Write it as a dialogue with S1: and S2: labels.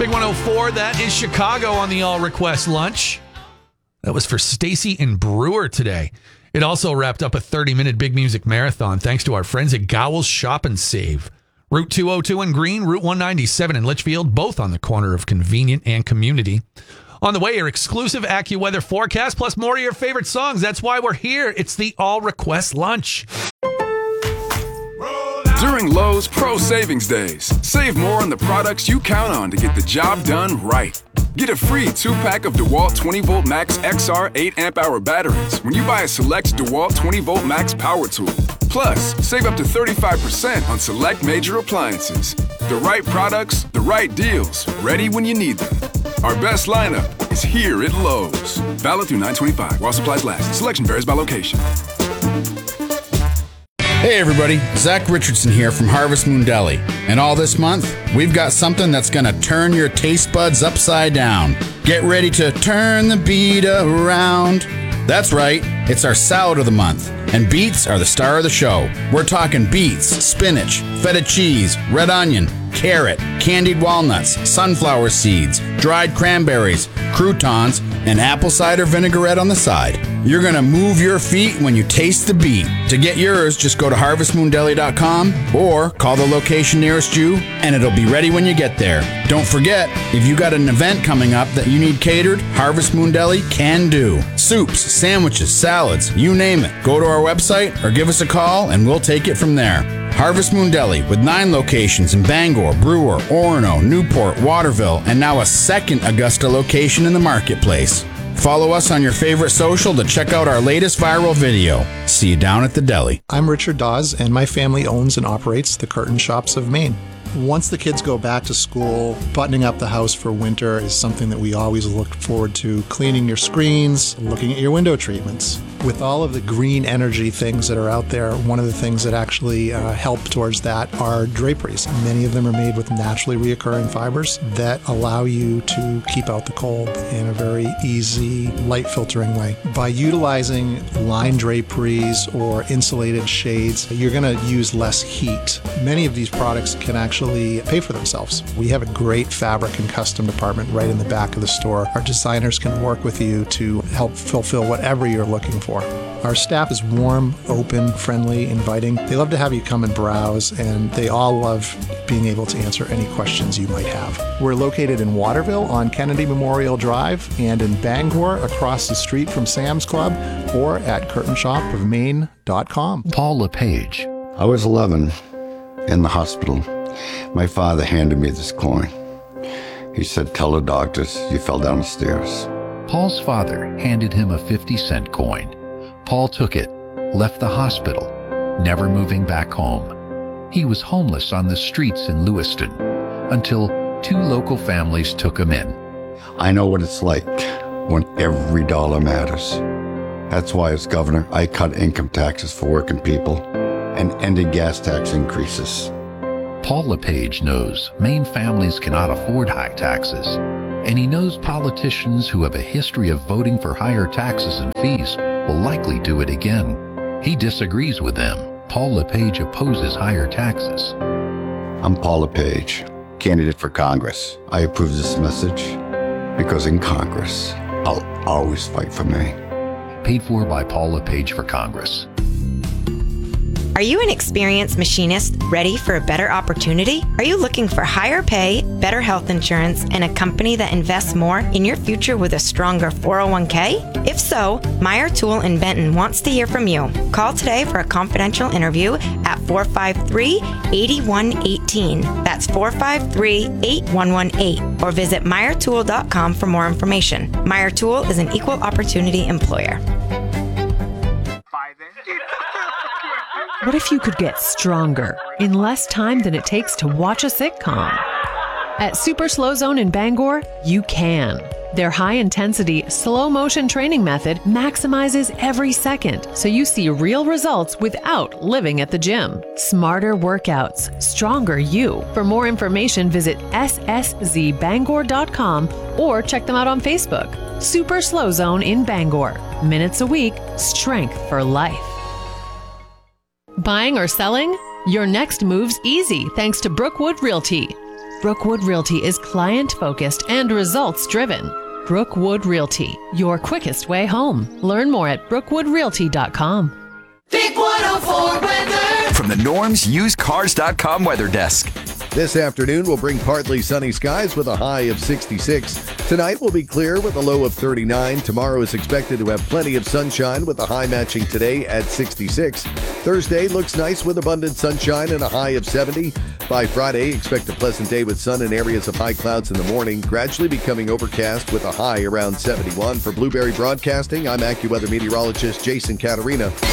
S1: Big 104, that is Chicago on the All Request Lunch. That was for Stacy and Brewer today. It also wrapped up a 30-minute Big Music Marathon thanks to our friends at Gowell's Shop and Save. Route 202 in Green, Route 197 in Litchfield, both on the corner of convenient and community. On the way, your exclusive AccuWeather forecast, plus more of your favorite songs. That's why we're here. It's the All Request Lunch.
S2: During Lowe's Pro Savings Days, save more on the products you count on to get the job done right. Get a free 2-pack of DeWalt 20V Max XR 8-amp-hour batteries when you buy a select DeWalt 20V Max power tool. Plus, save up to 35% on select major appliances. The right products, the right deals, ready when you need them. Our best lineup is here at Lowe's. Valid through 9/25 while supplies last. Selection varies by location.
S3: Hey everybody, Zach Richardson here from Harvest Moon Deli. And all this month, we've got something that's going to turn your taste buds upside down. Get ready to turn the beat around. That's right, it's our salad of the month. And beets are the star of the show. We're talking beets, spinach, feta cheese, red onion, carrot, candied walnuts, sunflower seeds, dried cranberries, croutons, and apple cider vinaigrette on the side. You're going to move your feet when you taste the beet. To get yours, just go to harvestmoondeli.com or call the location nearest you, and it'll be ready when you get there. Don't forget, if you got an event coming up that you need catered, Harvest Moon Deli can do. Soups, sandwiches, salads, you name it. Go to our website or give us a call, and we'll take it from there. Harvest Moon Deli, with 9 locations in Bangor, Brewer, Orono, Newport, Waterville, and now a second Augusta location in the marketplace. Follow us on your favorite social to check out our latest viral video. See you down at the deli.
S4: I'm Richard Dawes, and my family owns and operates the Curtain Shops of Maine. Once the kids go back to school, buttoning up the house for winter is something that we always look forward to. Cleaning your screens, looking at your window treatments. With all of the green energy things that are out there, one of the things that actually help towards that are draperies. Many of them are made with naturally reoccurring fibers that allow you to keep out the cold in a very easy, light filtering way. By utilizing line draperies or insulated shades, you're going to use less heat. Many of these products can actually pay for themselves. We have a great fabric and custom department right in the back of the store. Our designers can work with you to help fulfill whatever you're looking for. Our staff is warm, open, friendly, inviting. They love to have you come and browse, and they all love being able to answer any questions you might have. We're located in Waterville on Kennedy Memorial Drive and in Bangor across the street from Sam's Club or at curtainshopofmaine.com.
S5: Paul LePage.
S6: I was 11 in the hospital. My father handed me this coin. He said, "Tell the doctors you fell down the stairs."
S5: Paul's father handed him a 50-cent coin. Paul took it, left the hospital, never moving back home. He was homeless on the streets in Lewiston until 2 local families took him in.
S6: I know what it's like when every dollar matters. That's why as governor, I cut income taxes for working people and ended gas tax increases.
S5: Paul LePage knows Maine families cannot afford high taxes, and he knows politicians who have a history of voting for higher taxes and fees will likely do it again. He disagrees with them. Paul LePage opposes higher taxes.
S6: I'm Paul LePage, candidate for Congress. I approve this message because in Congress, I'll always fight for Maine.
S5: Paid for by Paul LePage for Congress.
S7: Are you an experienced machinist ready for a better opportunity? Are you looking for higher pay, better health insurance, and a company that invests more in your future with a stronger 401k? If so, Meyer Tool in Benton wants to hear from you. Call today for a confidential interview at 453-8118. That's 453-8118. Or visit MeyerTool.com for more information. Meyer Tool is an equal opportunity employer.
S8: What if you could get stronger in less time than it takes to watch a sitcom? At Super Slow Zone in Bangor, you can. Their high-intensity, slow-motion training method maximizes every second, so you see real results without living at the gym. Smarter workouts, stronger you. For more information, visit sszbangor.com or check them out on Facebook. Super Slow Zone in Bangor. Minutes a week, strength for life. Buying or selling? Your next move's easy thanks to Brookwood Realty. Brookwood Realty is client-focused and results-driven. Brookwood Realty, your quickest way home. Learn more at brookwoodrealty.com.
S9: Big 104 weather
S10: from the NormsUsedCars.com weather desk.
S11: This afternoon will bring partly sunny skies with a high of 66. Tonight will be clear with a low of 39. Tomorrow is expected to have plenty of sunshine with a high matching today at 66. Thursday looks nice with abundant sunshine and a high of 70. By Friday, expect a pleasant day with sun and areas of high clouds in the morning, gradually becoming overcast with a high around 71. For Blueberry Broadcasting, I'm AccuWeather meteorologist Jason Caterina.